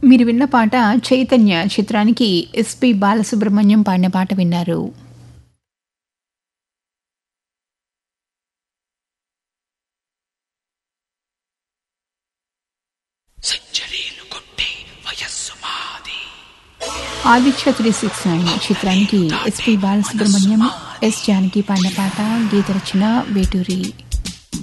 మీరు విన్న పాట చైతన్య చిత్రానికి ఎస్పి బాలసుబ్రహ్మణ్యం పాడిన పాట విన్నారు. ఆదిత్య 369 చిత్రానికి ఎస్పి బాలసుబ్రహ్మణ్యం, ఎస్ జానకి పాడిన పాట, గీత రచన వేటూరి.